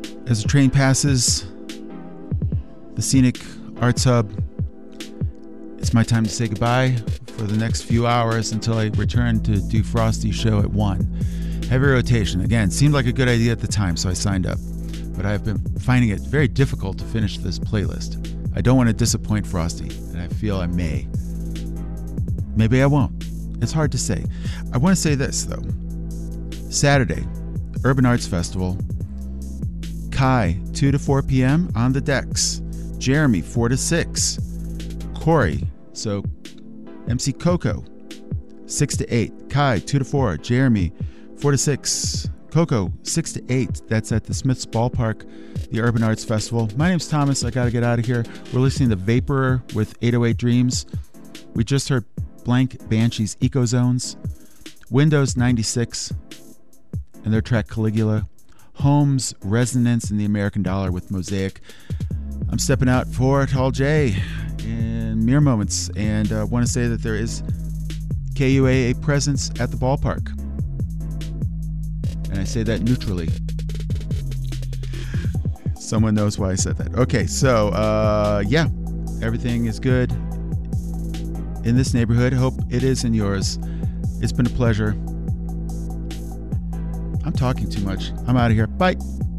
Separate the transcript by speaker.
Speaker 1: As the train passes the Scenic Arts Hub, it's my time to say goodbye for the next few hours until I return to do Frosty's show at 1. Heavy rotation. Again, seemed like a good idea at the time, so I signed up. But I've been finding it very difficult to finish this playlist. I don't want to disappoint Frosty, and I feel I may. Maybe I won't. It's hard to say. I want to say this, though. Saturday, Urban Arts Festival. Kai, 2 to 4 p.m. on the decks. Jeremy, 4 to 6. Corey, so MC Coco, 6 to 8. Kai, 2 to 4. Jeremy, 4 to 6. Coco, 6 to 8. That's at the Smiths Ballpark, the Urban Arts Festival. My name's Thomas. I got to get out of here. We're listening to Vaporer with 808 Dreams. We just heard Blank Banshee's Eco Zones. Windows 96 and their track Caligula. Holmes, Resonance, and the American Dollar with Mosaic. I'm stepping out for Tall J in mere moments, and I want to say that there is KUAA presence at the ballpark. And I say that neutrally. Someone knows why I said that. Okay, so, yeah, everything is good in this neighborhood. Hope it is in yours. It's been a pleasure. I'm talking too much. I'm out of here. Bye.